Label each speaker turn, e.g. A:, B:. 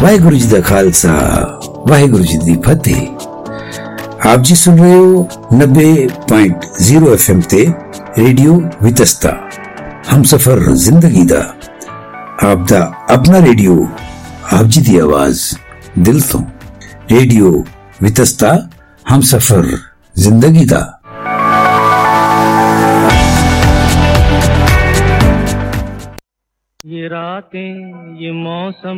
A: वाहिगुरु जी दा खालसा वाहिगुरु जी दी फतेह। आप जी सुन रहे हो 90.0 FM ते रेडियो वितस्ता हम सफर जिंदगी दा आप दा अपना रेडियो आप जी दी आवाज दिल तो रेडियो वितस्ता हम सफर जिंदगी दा।
B: ये रातें ये मौसम